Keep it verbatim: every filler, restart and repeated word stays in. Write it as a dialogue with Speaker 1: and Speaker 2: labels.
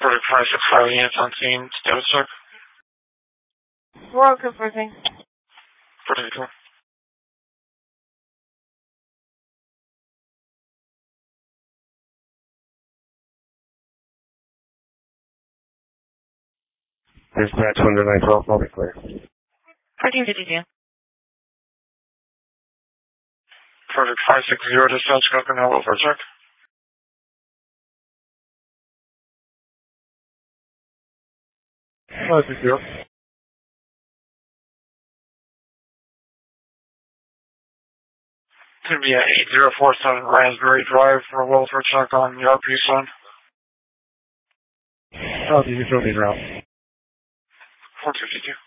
Speaker 1: Perfect five six five units on scene. Status check.
Speaker 2: We're all conversing.
Speaker 1: Perfect two.
Speaker 3: Dispatch one nine twelve, will be clear.
Speaker 2: fourteen fifty-two.
Speaker 1: Perfect five six zero dispatch, Coconut Hill over check.
Speaker 3: five six zero.
Speaker 1: It's going to be at eight zero four seven Raspberry Drive for a welfare check on the R P son.
Speaker 3: Oh, did you throw these out?
Speaker 1: four two two.